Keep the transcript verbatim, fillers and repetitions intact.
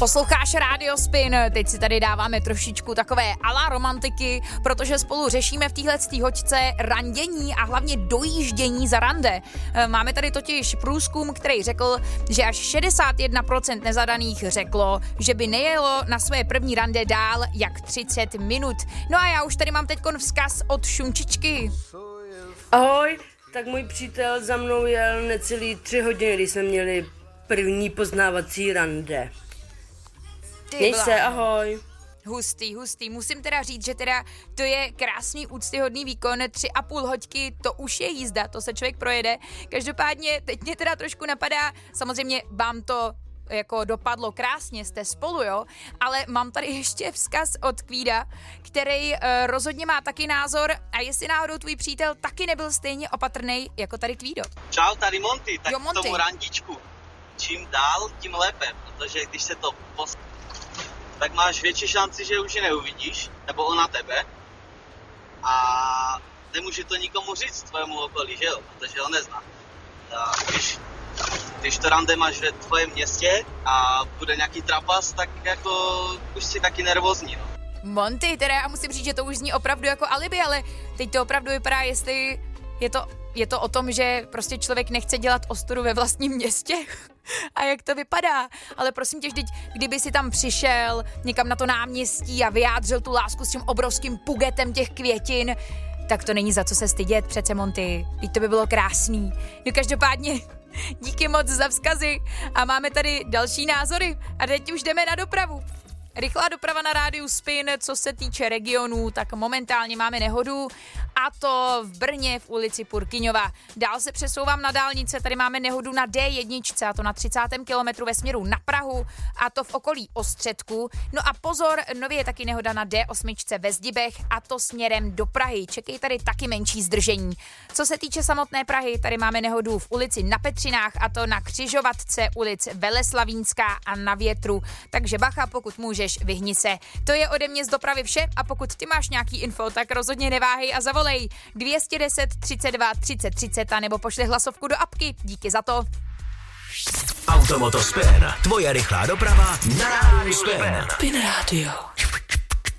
Posloucháš Radio Spin, teď si tady dáváme trošičku takové ala romantiky, protože spolu řešíme v téhletý hoďce randění a hlavně dojíždění za rande. Máme tady totiž průzkum, který řekl, že až šedesát jedna procent nezadaných řeklo, že by nejelo na své první rande dál jak třicet minut. No a já už tady mám teďkon vzkaz od Šumčičky. Ahoj, tak můj přítel za mnou jel necelý tři hodiny, když jsme měli první poznávací rande. Měj se, ahoj. Hustý, hustý. Musím teda říct, že teda to je krásný, úctyhodný výkon, tři a půl hoďky, to už je jízda, to se člověk projede. Každopádně teď mě teda trošku napadá, samozřejmě vám to jako dopadlo krásně, jste spolu, jo, ale mám tady ještě vzkaz od Kvída, který uh, rozhodně má taky názor a jestli náhodou tvůj přítel taky nebyl stejně opatrnej jako tady Kvído. Čau, tady Monty, tak jo, Monty. K tomu randičku. Čím dál, tím lépe, protože když se to pos... tak máš větší šanci, že už ji neuvidíš, nebo ona tebe. A nemůže to nikomu říct tvému okolí, že jo, protože ho nezná. A když, když to rande máš ve tvém městě a bude nějaký trapas, tak jako už si taky nervózní, no. Monty, teda já musím říct, že to už zní opravdu jako alibi, ale teď to opravdu vypadá, jestli je to, je to o tom, že prostě člověk nechce dělat ostudu ve vlastním městě. A jak to vypadá? Ale prosím tě, vždyť, kdyby si tam přišel někam na to náměstí a vyjádřil tu lásku s tím obrovským pugetem těch květin, tak to není za co se stydět, přece Monty. Teď to by bylo krásný. No každopádně díky moc za vzkazy a máme tady další názory a teď už jdeme na dopravu. Rychlá doprava na rádiu Spin, co se týče regionů, tak momentálně máme nehodu a to v Brně v ulici Purkyňova. Dál se přesouvám na dálnice, tady máme nehodu na D jedna a to na třicátém kilometru ve směru na Prahu a to v okolí Ostředku. No a pozor, nově je taky nehoda na D osm ve Zdibech a to směrem do Prahy. Čekej tady taky menší zdržení. Co se týče samotné Prahy, tady máme nehodu v ulici na Petřinách a to na křižovatce ulic Veleslavínská a na Větru. Takže bacha, pokud může, vyhni se. To je ode mě z dopravy vše a pokud ty máš nějaký info, tak rozhodně neváhej a zavolej dvě stě deset třicet dva třicet třicet a nebo pošli hlasovku do apky. Díky za to. Automoto Spin, tvoje rychlá doprava na rádiu Spin. Spin Radio.